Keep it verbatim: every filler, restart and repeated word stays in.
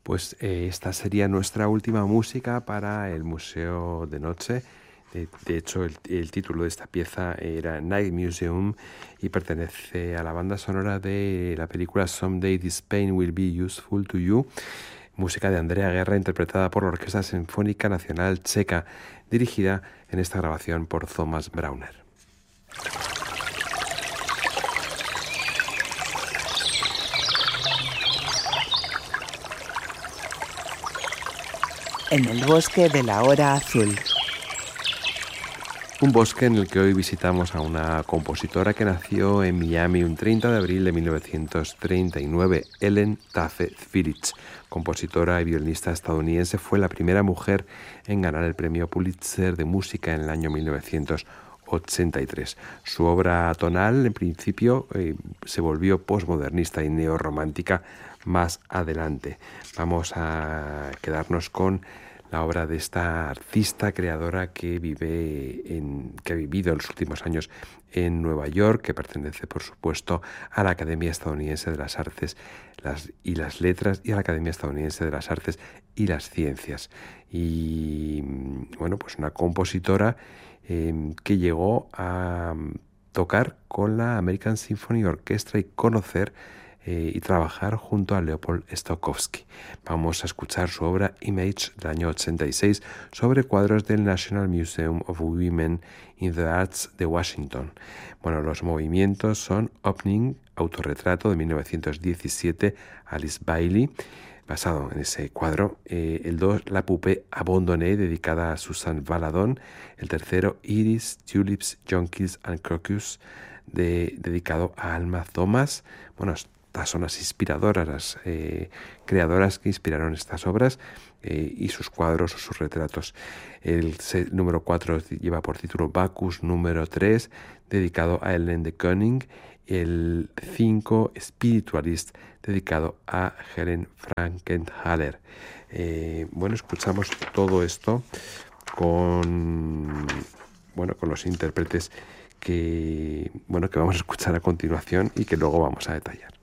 Pues eh, esta sería nuestra última música para el Museo de Noche. De, de hecho, el, el título de esta pieza era Night Museum y pertenece a la banda sonora de la película Someday This Pain Will Be Useful to You, música de Andrea Guerra interpretada por la Orquesta Sinfónica Nacional Checa, dirigida en esta grabación por Thomas Brauner. En el bosque de la hora azul. Un bosque en el que hoy visitamos a una compositora que nació en Miami un treinta de abril de mil novecientos treinta y nueve, Ellen Tafe Phillips, compositora y violinista estadounidense. Fue la primera mujer en ganar el premio Pulitzer de música en el año mil novecientos ochenta y tres. Su obra tonal, en principio, eh, se volvió posmodernista y neorromántica más adelante. Vamos a quedarnos con la obra de esta artista creadora que vive en, que ha vivido en los últimos años en Nueva York, que pertenece, por supuesto, a la Academia Estadounidense de las Artes las, y las Letras y a la Academia Estadounidense de las Artes y las Ciencias. Y, bueno, pues una compositora eh, que llegó a tocar con la American Symphony Orchestra y conocer Eh, y trabajar junto a Leopold Stokowski. Vamos a escuchar su obra Image del año ochenta y seis sobre cuadros del National Museum of Women in the Arts de Washington. Bueno, los movimientos son Opening, autorretrato de mil novecientos diecisiete, Alice Bailey, basado en ese cuadro. Eh, el dos, La Poupée Abandonnée, dedicada a Susan Valadon. El tercero, Iris, Tulips, Jonquils and Crocus, de, dedicado a Alma Thomas. Bueno, estas son las inspiradoras, las eh, creadoras que inspiraron estas obras eh, y sus cuadros o sus retratos. El set, número cuatro lleva por título Bacchus número tres, dedicado a Ellen de Koning. El cinco, Spiritualist, dedicado a Helen Frankenthaler. Eh, bueno, escuchamos todo esto con, bueno, con los intérpretes que, bueno, que vamos a escuchar a continuación y que luego vamos a detallar.